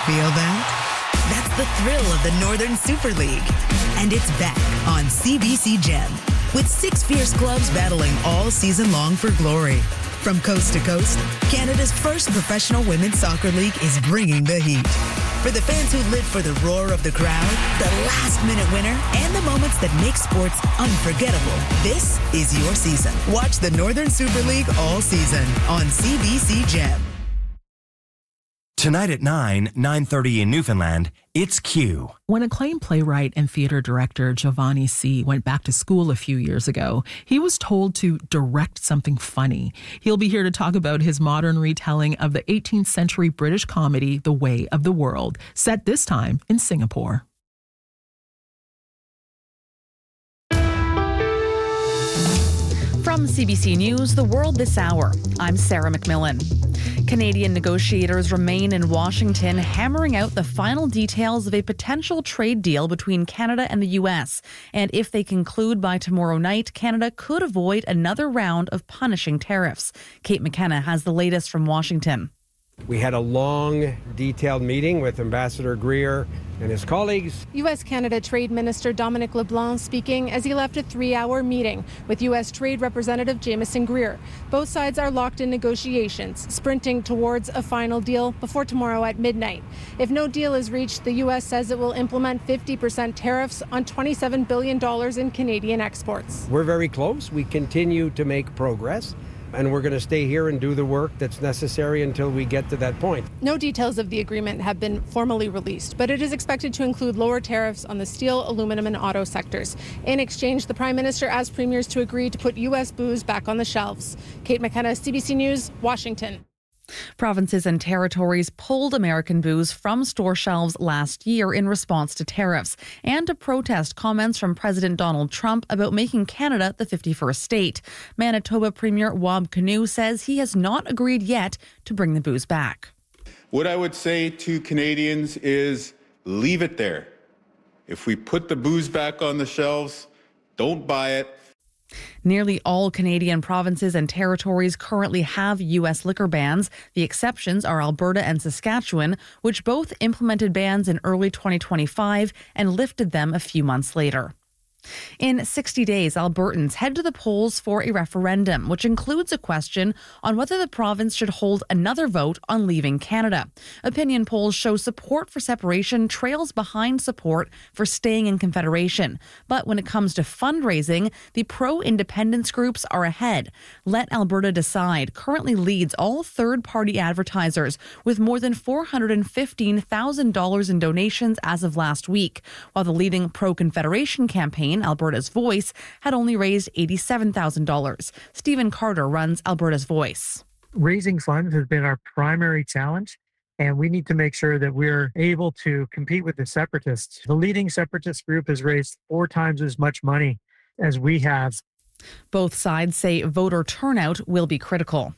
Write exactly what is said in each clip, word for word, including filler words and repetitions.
Feel that? That's the thrill of the Northern Super League. And it's back on C B C Gem, with six fierce clubs battling all season long for glory. From coast to coast, Canada's first professional women's soccer league is bringing the heat. For the fans who live for the roar of the crowd, the last-minute winner, and the moments that make sports unforgettable, this is your season. Watch the Northern Super League all season on C B C Gem. Tonight at nine, nine thirty in Newfoundland, it's Q. When acclaimed playwright and theater director Giovanni C. went back to school a few years ago, he was told to direct something funny. He'll be here to talk about his modern retelling of the eighteenth century British comedy, The Way of the World, set this time in Singapore. From C B C News, The World This Hour, I'm Sarah McMillan. Canadian negotiators remain in Washington, hammering out the final details of a potential trade deal between Canada and the U S. And if they conclude by tomorrow night, Canada could avoid another round of punishing tariffs. Kate McKenna has the latest from Washington. We had a long, detailed meeting with Ambassador Greer and his colleagues. U S-Canada Trade Minister Dominic LeBlanc speaking as he left a three-hour meeting with U S Trade Representative Jamieson Greer. Both sides are locked in negotiations, sprinting towards a final deal before tomorrow at midnight. If no deal is reached, the U S says it will implement fifty percent tariffs on twenty-seven billion dollars in Canadian exports. We're very close. We continue to make progress. And we're going to stay here and do the work that's necessary until we get to that point. No details of the agreement have been formally released, but it is expected to include lower tariffs on the steel, aluminum, and auto sectors. In exchange, the Prime Minister asked premiers to agree to put U S booze back on the shelves. Kate McKenna, C B C News, Washington. Provinces and territories pulled American booze from store shelves last year in response to tariffs and to protest comments from President Donald Trump about making Canada the fifty-first state. Manitoba Premier Wab Kinew says he has not agreed yet to bring the booze back. What I would say to Canadians is leave it there. If we put the booze back on the shelves, don't buy it. Nearly all Canadian provinces and territories currently have U S liquor bans. The exceptions are Alberta and Saskatchewan, which both implemented bans in early twenty twenty-five and lifted them a few months later. In sixty days, Albertans head to the polls for a referendum, which includes a question on whether the province should hold another vote on leaving Canada. Opinion polls show support for separation trails behind support for staying in Confederation. But when it comes to fundraising, the pro-independence groups are ahead. Let Alberta Decide currently leads all third-party advertisers with more than four hundred fifteen thousand dollars in donations as of last week, while the leading pro-Confederation campaign, Alberta's Voice, had only raised eighty-seven thousand dollars. Stephen Carter runs Alberta's Voice. Raising funds has been our primary challenge, and we need to make sure that we're able to compete with the separatists. The leading separatist group has raised four times as much money as we have. Both sides say voter turnout will be critical.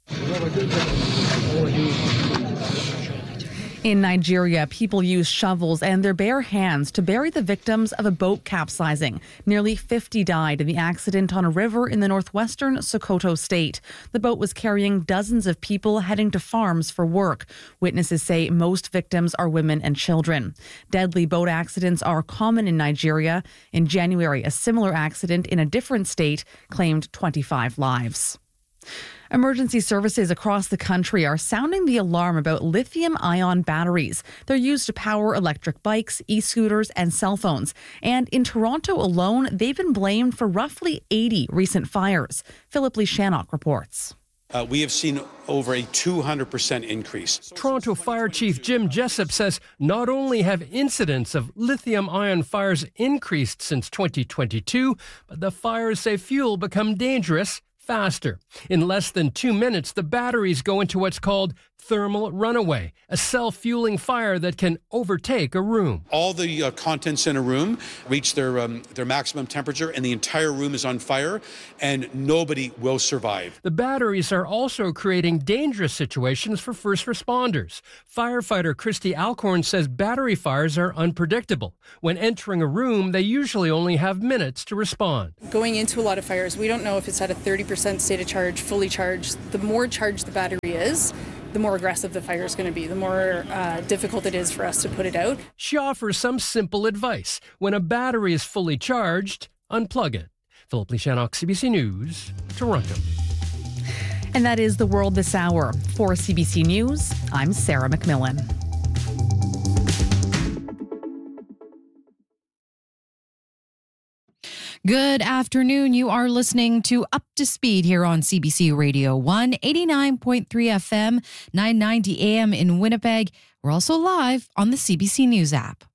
In Nigeria, people use shovels and their bare hands to bury the victims of a boat capsizing. Nearly fifty died in the accident on a river in the northwestern Sokoto state. The boat was carrying dozens of people heading to farms for work. Witnesses say most victims are women and children. Deadly boat accidents are common in Nigeria. In January, a similar accident in a different state claimed twenty-five lives. Emergency services across the country are sounding the alarm about lithium-ion batteries. They're used to power electric bikes, e-scooters, and cell phones. And in Toronto alone, they've been blamed for roughly eighty recent fires. Philip Lee Shannock reports. Uh, we have seen over a two hundred percent increase. Toronto Fire Chief Jim Jessup says not only have incidents of lithium-ion fires increased since twenty twenty-two, but the fires say fuel become dangerous faster. In less than two minutes, the batteries go into what's called thermal runaway, a self-fueling fire that can overtake a room. All the uh, contents in a room reach their um, their maximum temperature, and the entire room is on fire, and nobody will survive. The batteries are also creating dangerous situations for first responders. Firefighter Christy Alcorn says battery fires are unpredictable. When entering a room, they usually only have minutes to respond. Going into a lot of fires, we don't know if it's at a thirty percent state of charge, fully charged. The more charged the battery is, the more aggressive the fire is going to be, the more uh, difficult it is for us to put it out. She offers some simple advice. When a battery is fully charged, unplug it. Philip Lishanok, C B C News, Toronto. And that is The World This Hour. For C B C News, I'm Sarah McMillan. Good afternoon. You are listening to Up to Speed here on C B C Radio one, eighty-nine point three F M, nine ninety A M in Winnipeg. We're also live on the C B C News app.